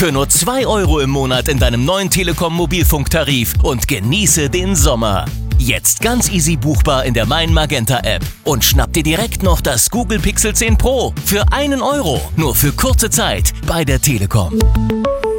Für nur 2 € im Monat in deinem neuen Telekom Mobilfunktarif und genieße den Sommer. Jetzt ganz easy buchbar in der Mein Magenta App und schnapp dir direkt noch das Google Pixel 10 Pro für 1 €, nur für kurze Zeit bei der Telekom.